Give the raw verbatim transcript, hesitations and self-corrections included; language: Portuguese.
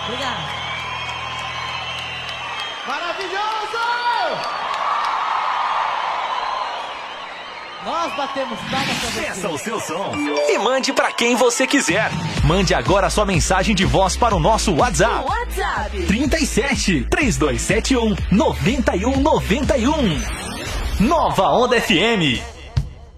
Obrigado. Maravilhoso! Nós batemos palmas pra você. Peça o seu som e mande pra quem você quiser. Mande agora sua mensagem de voz para o nosso WhatsApp. WhatsApp trinta e sete, três dois sete um, nove um nove um. Nova Onda F M.